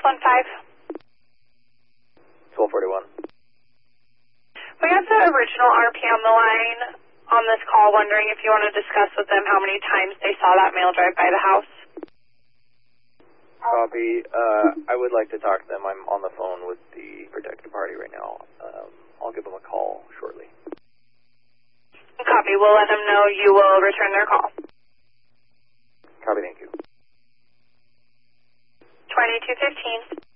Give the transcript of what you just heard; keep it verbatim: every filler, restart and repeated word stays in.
one five. twelve forty-one. We have the original R P on the line on this call, wondering if you want to discuss with them how many times they saw that male drive by the house. Copy. Uh, I would like to talk to them. I'm on the phone with the protected party right now. Um, I'll give them a call shortly. Copy. We'll let them know you will return their call. Copy, thank you. twenty-two fifteen.